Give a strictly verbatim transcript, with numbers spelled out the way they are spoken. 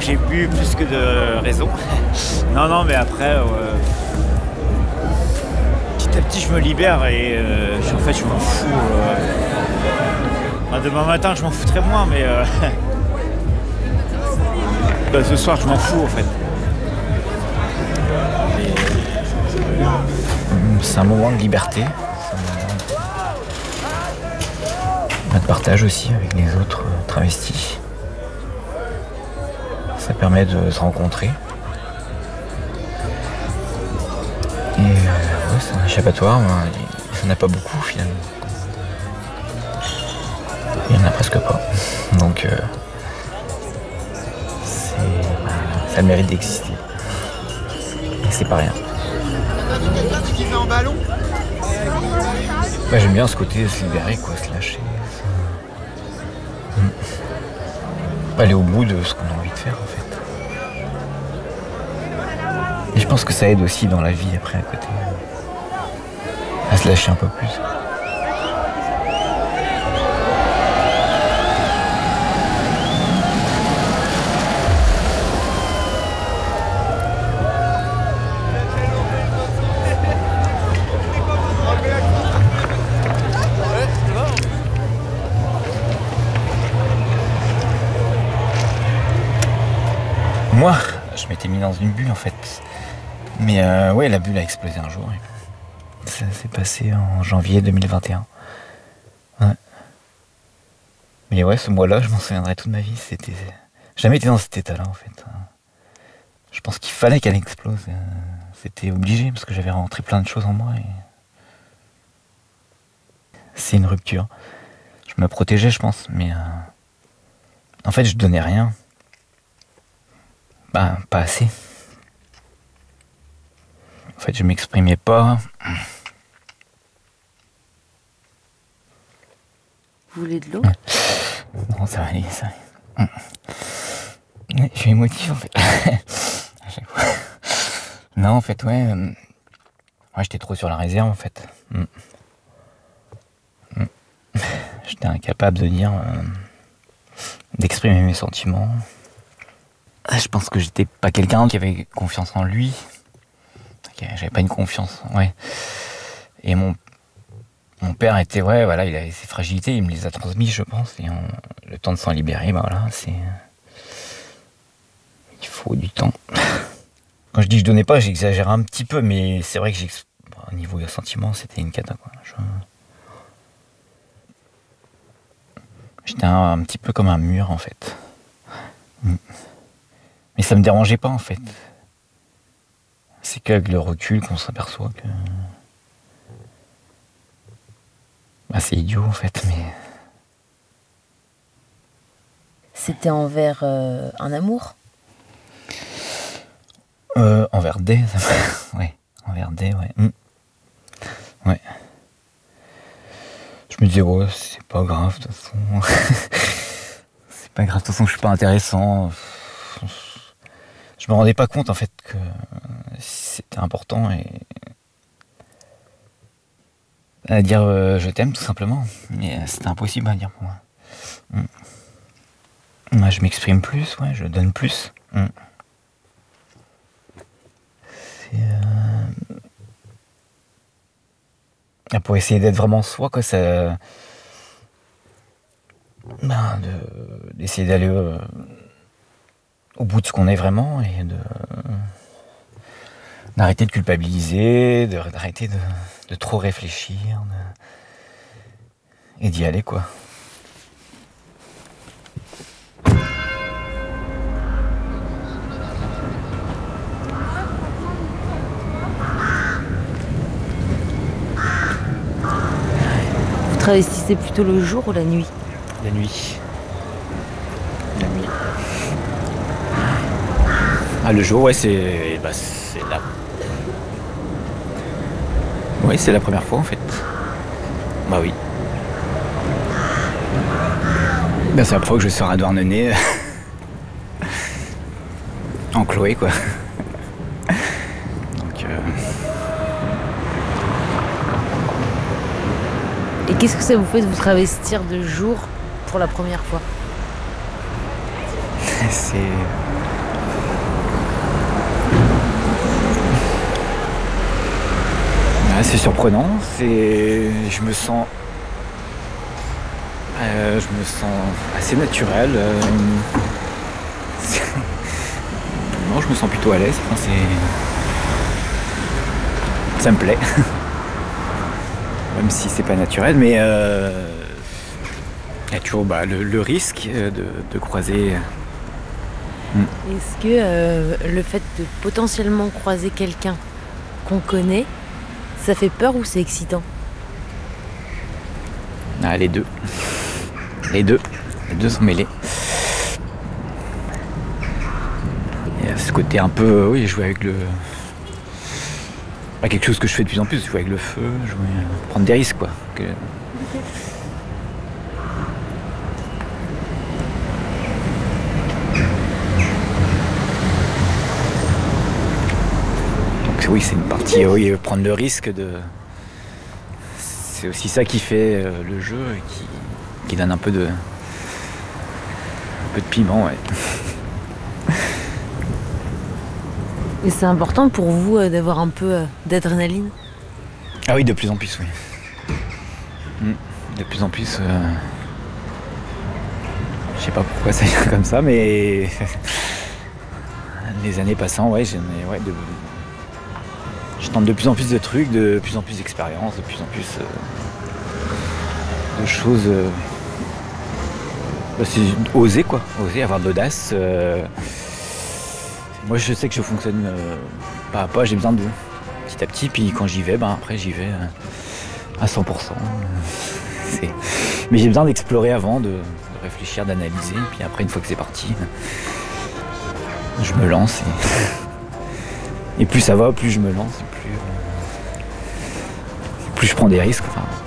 j'ai bu plus que de raison. Non, non, mais après, euh, petit à petit, je me libère et euh, en fait, je m'en fous. Euh, enfin, demain matin, je m'en foutrais moins, mais euh, bah, ce soir, je m'en fous en fait. C'est un moment de liberté, c'est un moment de partage aussi avec les autres travestis. Ça permet de se rencontrer. Et euh, ouais, c'est un échappatoire, il n'y en a pas beaucoup finalement. Il n'y en a presque pas. Donc euh, c'est, bah, ça mérite d'exister. Et c'est pas rien. Bah, j'aime bien ce côté de se libérer, quoi, se lâcher. Mmh. Aller au bout de ce qu'on a envie de faire en fait. Et je pense que ça aide aussi dans la vie après à côté. À se lâcher un peu plus. Moi, je m'étais mis dans une bulle en fait. Mais euh, ouais, la bulle a explosé un jour. Ça s'est passé en janvier deux mille vingt et un. Ouais. Mais ouais, ce mois-là, je m'en souviendrai toute ma vie. C'était j'ai jamais été dans cet état-là en fait. Je pense qu'il fallait qu'elle explose. C'était obligé parce que j'avais rentré plein de choses en moi. Et... c'est une rupture. Je me protégeais, je pense, mais euh... en fait, je donnais rien. Bah, pas assez. En fait, je m'exprimais pas. Vous voulez de l'eau ? Non, ça va aller, ça va aller. Je suis émotif, en fait. À chaque fois. Non, en fait, ouais. Euh... ouais j'étais trop sur la réserve, en fait. Mm. Mm. J'étais incapable de dire... Euh... d'exprimer mes sentiments. Je pense que j'étais pas quelqu'un qui avait confiance en lui. J'avais pas une confiance, ouais. Et mon, mon père était, ouais, voilà, il avait ses fragilités, il me les a transmises, je pense. Et on, le temps de s'en libérer, bah voilà, c'est... il faut du temps. Quand je dis que je donnais pas, j'exagère un petit peu, mais c'est vrai que j'ai... au niveau des sentiments, c'était une cata, quoi. Je... j'étais un, un petit peu comme un mur, en fait. Mais ça me dérangeait pas, en fait. C'est qu'avec le recul qu'on s'aperçoit que... bah, c'est idiot, en fait, mais... C'était envers euh, un amour ? euh, Envers des... ouais, envers des, ouais. Mmh. Ouais. Je me disais, ouais, c'est pas grave, de toute façon. C'est pas grave, de toute façon, je suis pas intéressant. Je me rendais pas compte en fait que c'était important et à dire euh, je t'aime tout simplement, mais c'était impossible à dire pour moi. Mm. Moi je m'exprime plus, ouais, je donne plus. Mm. C'est euh... pour essayer d'être vraiment soi quoi, ça, ben, de... d'essayer d'aller euh... au bout de ce qu'on est vraiment et de d'arrêter de culpabiliser, de, d'arrêter de, de trop réfléchir de... et d'y aller quoi. Vous travestissez plutôt le jour ou la nuit ? La nuit. La nuit. Ah, le jour, ouais, c'est, bah, c'est la... oui, c'est la première fois, en fait. Bah oui. Bah, c'est la première fois que je sors à Douarnenez. En Chloé, quoi. Donc... Euh... Et qu'est-ce que ça vous fait de vous travestir de jour pour la première fois ? C'est... Ouais, c'est surprenant, c'est... je me sens... Euh, je me sens assez naturel. Euh... C'est... Non, je me sens plutôt à l'aise. Enfin, c'est... Ça me plaît. Même si c'est pas naturel, mais euh... il y a toujours bah, le, le risque de, de croiser. Mm. Est-ce que euh, le fait de potentiellement croiser quelqu'un qu'on connaît, ça fait peur ou c'est excitant? Ah, les deux. Les deux. Les deux sont mêlés. Il y a ce côté un peu, oui, jouer avec le... Pas quelque chose que je fais de plus en plus, jouer avec le feu, jouer... prendre des risques, quoi. Que... Donc oui, c'est une partie, oui, prendre le risque de... C'est aussi ça qui fait euh, le jeu et qui, qui donne un peu de... un peu de piment, ouais. Et c'est important pour vous euh, d'avoir un peu euh, d'adrénaline? Ah oui, de plus en plus, oui. Mmh. De plus en plus... Euh... Je sais pas pourquoi ça vient comme ça, mais... Les années passant, ouais, j'en ai... Ouais, de... Je tente de plus en plus de trucs, de plus en plus d'expériences, de plus en plus euh... de choses... Euh... Bah, c'est oser, quoi. Oser, avoir de l'audace. Euh... Moi, je sais que je fonctionne euh, pas à pas, j'ai besoin de petit à petit, puis quand j'y vais, ben après j'y vais euh, à cent pour cent. C'est... Mais j'ai besoin d'explorer avant, de, de réfléchir, d'analyser, puis après, une fois que c'est parti, je me lance. Et, et plus ça va, plus je me lance, plus, euh... plus je prends des risques. Enfin...